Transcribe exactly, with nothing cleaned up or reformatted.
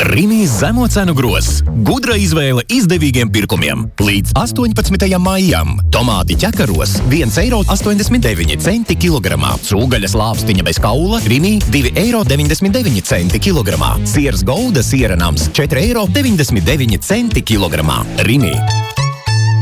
Rimi zemo cenu gross. Gudra izvēle izdevīgiem pirkumiem. Līdz astoņpadsmitajam maijam. Tomāti ķekaros viens eiro astoņdesmit deviņi centi kilogramā. Cūgaļas lāpstiņa bez kaula Rimi divi eiro deviņdesmit deviņi centi kilogramā. Sieras Golda siera nams četri eiro deviņdesmit deviņi centi kilogramā. Rimi.